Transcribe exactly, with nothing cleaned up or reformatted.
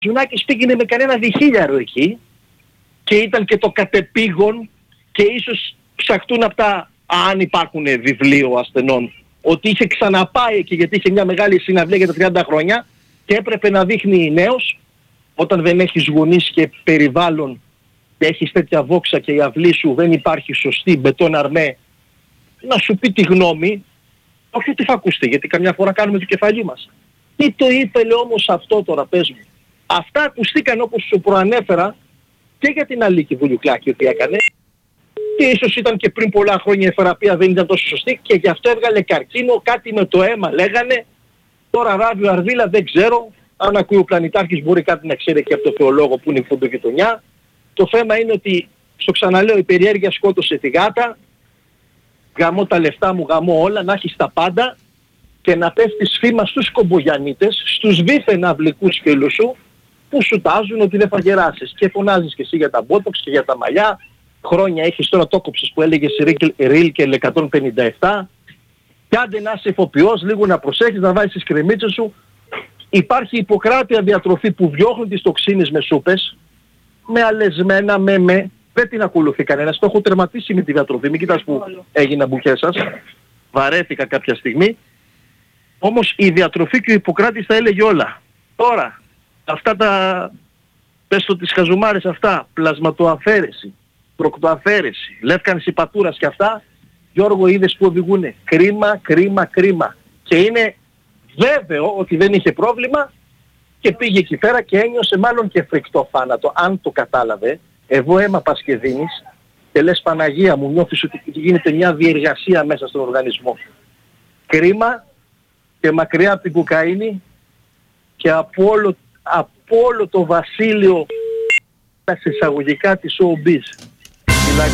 Ζουνάκης πήγαινε με κανένα διχίλιαρο εκεί και ήταν και το κατεπήγον και ίσως ψαχτούν από τα, αν υπάρχουν βιβλίο ασθενών, ότι είχε ξαναπάει εκεί γιατί είχε μια μεγάλη συναυλία για τα τριάντα χρόνια και έπρεπε να δείχνει νέος όταν δεν έχεις γονείς και περιβάλλον και έχεις τέτοια βόξα και η αυλή σου δεν υπάρχει σωστή μπετόν αρμέ να σου πει τη γνώμη, όχι ότι θα ακουστεί γιατί καμιά φορά κάνουμε το κεφαλί μας. Τι το είπε λέει όμως αυτό τώρα, πες μου. Αυτά ακουστήκαν όπως σου προανέφερα και για την Αλίκη Βουλιουκλάκη ότι έκανε και ίσως ήταν και πριν πολλά χρόνια η θεραπεία δεν ήταν τόσο σωστή και γι' αυτό έβγαλε καρκίνο, κάτι με το αίμα λέγανε. Τώρα ράβιο Αρβίλα δεν ξέρω, αν ακούει ο Πλανητάρχης μπορεί κάτι να ξέρει και από το θεολόγο που είναι η φοντογειτονιά. Το θέμα είναι ότι, στο ξαναλέω, η περιέργεια σκότωσε τη γάτα, γαμώ τα λεφτά μου, γαμώ όλα, να έχεις τα πάντα και να πέφτει σφήμα στους κομπογιανίτες, στους δίθεν αυλικούς φίλους σου, που σου τάζουν ότι δεν θα γεράσεις και φωνάζεις και εσύ για τα μπότοξ και για τα μαλλιά. Χρόνια έχεις τώρα το κόψεις που έλεγες Ρίλκελ εκατόν πενήντα επτά και άντε να είσαι ηθοποιός, λίγο να προσέχεις, να βάζεις τις κρεμίτσες σου. Υπάρχει υποκράτεια διατροφή που διώχνουν τις τοξίνες με σούπες, με αλεσμένα, με με, δεν την ακολουθεί κανένας, το έχω τερματίσει με τη διατροφή, μην κοιτάς που έγινα μπουχές σας, βαρέθηκα κάποια στιγμή. Όμως η διατροφή και ο Ιπποκράτης τα έλεγε όλα. Τώρα, αυτά τα, πες το τις χαζουμάρες αυτά, πλασματοαφαίρεση, προκτοαφαίρεση, λεύκανση πατούρας και αυτά, Γιώργο είδες που οδηγούνε. Κρίμα, κρίμα, κρίμα. Και είναι βέβαιο ότι δεν είχε πρόβλημα και πήγε εκεί πέρα και ένιωσε μάλλον και φρικτό θάνατο, αν το κατάλαβε. Εγώ αίμα πας και δίνεις και λες Παναγία μου, νιώθεις ότι γίνεται μια διεργασία μέσα στον οργανισμό. Κρίμα και μακριά από την κοκαίνη και από όλο, από όλο το βασίλειο τα εισαγωγικά της showbiz.